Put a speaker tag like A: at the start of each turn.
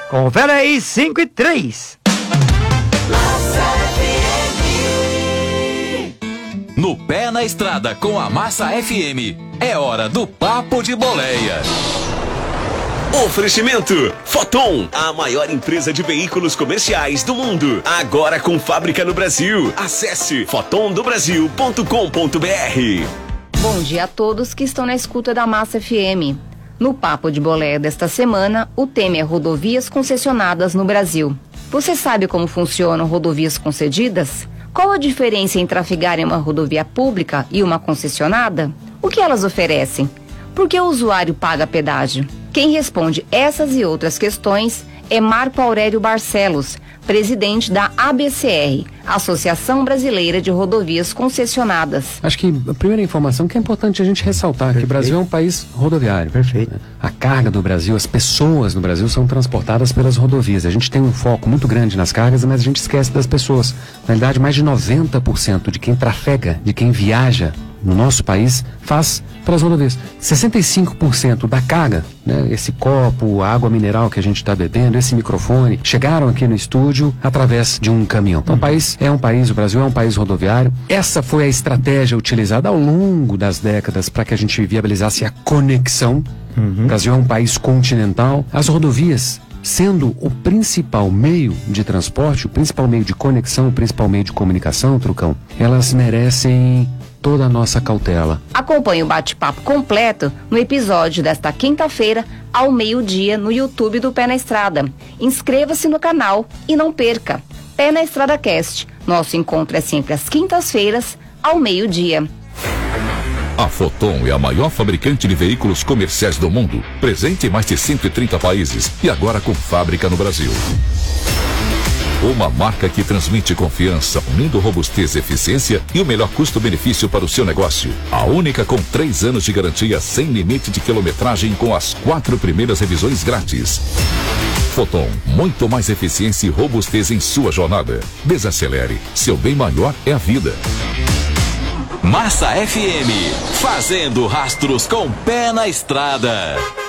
A: Confere aí, 5 e 3.
B: No Pé na Estrada com a Massa FM, é hora do Papo de Boleia.
C: Oferecimento Foton, a maior empresa de veículos comerciais do mundo. Agora com fábrica no Brasil. Acesse fotondobrasil.com.br.
D: Bom dia a todos que estão na escuta da Massa FM. No Papo de Boleia desta semana, o tema é rodovias concessionadas no Brasil. Você sabe como funcionam rodovias concedidas? Qual a diferença entre trafegar em uma rodovia pública e uma concessionada? O que elas oferecem? Por que o usuário paga pedágio? Quem responde essas e outras questões é Marco Aurélio Barcelos, presidente da ABCR, Associação Brasileira de Rodovias Concessionadas.
E: Acho que a primeira informação que é importante a gente ressaltar, que o Brasil é um país rodoviário.
A: Perfeito.
E: A carga do Brasil, as pessoas no Brasil são transportadas pelas rodovias. A gente tem um foco muito grande nas cargas, mas a gente esquece das pessoas. Na realidade, mais de 90% de quem trafega, de quem viaja no nosso país, faz pelas rodovias. 65% da carga, né, esse copo, a água mineral que a gente está bebendo, esse microfone, chegaram aqui no estúdio através de um caminhão. Então, o Brasil é um país rodoviário. Essa foi a estratégia utilizada ao longo das décadas para que a gente viabilizasse a conexão. O Brasil é um país continental. As rodovias, sendo o principal meio de transporte, o principal meio de conexão, o principal meio de comunicação, Trucão, elas merecem toda a nossa cautela.
D: Acompanhe o bate-papo completo no episódio desta quinta-feira, ao meio-dia, no YouTube do Pé na Estrada. Inscreva-se no canal e não perca. Pé na Estrada Cast. Nosso encontro é sempre às quintas-feiras, ao meio-dia.
B: A Foton é a maior fabricante de veículos comerciais do mundo, presente em mais de 130 países e agora com fábrica no Brasil. Uma marca que transmite confiança, unindo robustez e eficiência e o melhor custo-benefício para o seu negócio. A única com 3 anos de garantia sem limite de quilometragem com as 4 primeiras revisões grátis. Foton, muito mais eficiência e robustez em sua jornada. Desacelere, seu bem maior é a vida. Massa FM, fazendo rastros com Pé na Estrada.